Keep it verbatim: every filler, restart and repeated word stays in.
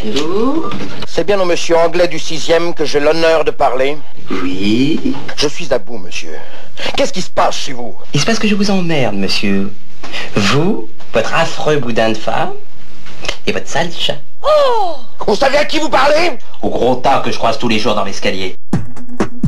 Bonjour. C'est bien au monsieur anglais du sixième que j'ai l'honneur de parler. Oui. Je suis à bout, monsieur. Qu'est-ce qui se passe chez vous? Il se passe que je vous emmerde, monsieur. Vous, votre affreux boudin de femme, et votre sale chat. Oh! Vous savez à qui vous parlez? Au gros tas que je croise tous les jours dans l'escalier.